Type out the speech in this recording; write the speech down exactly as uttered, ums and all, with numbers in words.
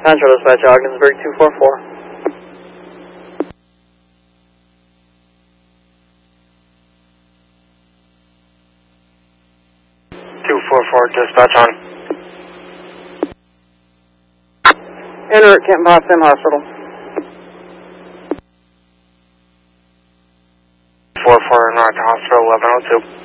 Central Dispatch, Ogdensburg two four four. two four four, dispatch on. En route, Kent Boston Hospital. four four, en route to hospital, eleven oh two.